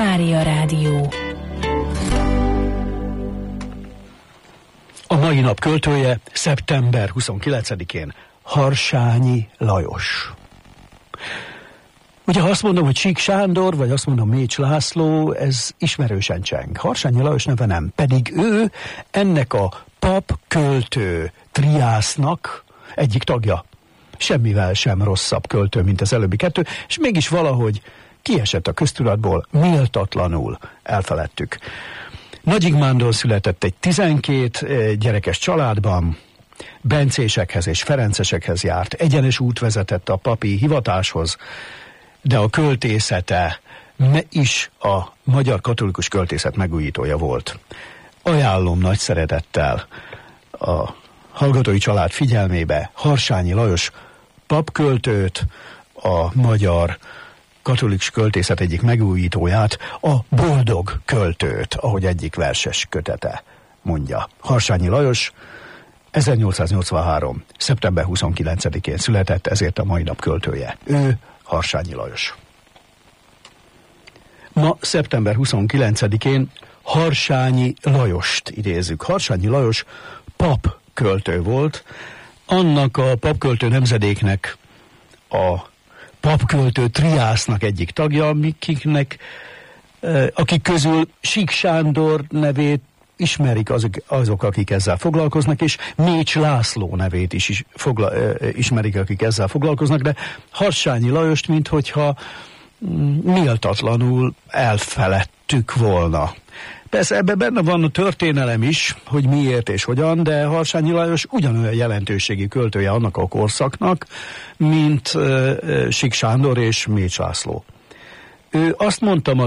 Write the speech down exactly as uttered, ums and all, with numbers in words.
Mária Rádió. A mai nap költője szeptember huszonkilencedikén Harsányi Lajos. Ugye ha azt mondom, hogy Sík Sándor, vagy azt mondom Mécs László, ez ismerősen cseng. Harsányi Lajos neve nem, pedig ő ennek a pap-költő triásznak egyik tagja. Semmivel sem rosszabb költő, mint az előbbi kettő, és mégis valahogy kiesett a köztudatból, méltatlanul elfeledtük. Nagyigmándon született egy tizenkét gyerekes családban, bencésekhez és ferencesekhez járt, egyenes út vezetett a papi hivatáshoz, de a költészete is a magyar katolikus költészet megújítója volt. Ajánlom nagy szeretettel a hallgatói család figyelmébe Harsányi Lajos papköltőt, a magyar katolikus költészet egyik megújítóját, a boldog költőt, ahogy egyik verses kötete mondja. Harsányi Lajos ezernyolcszáznyolcvanhárom. szeptember huszonkilencedikén született, ezért a mai nap költője. Ő Harsányi Lajos. Ma szeptember huszonkilencedikén Harsányi Lajost idézzük. Harsányi Lajos papköltő volt, annak a papköltő nemzedéknek, a papköltő triásznak egyik tagja, akiknek, akik közül Sík Sándor nevét ismerik azok, azok, akik ezzel foglalkoznak, és Mécs László nevét is, is fogla, ismerik, akik ezzel foglalkoznak, de Harsányi Lajost, minthogyha méltatlanul elfeledtük volna. Persze ebben benne van a történelem is, hogy miért és hogyan, de Harsányi Lajos ugyanolyan jelentőségi költője annak a korszaknak, mint uh, Sík Sándor és Mécs László. Ő azt mondta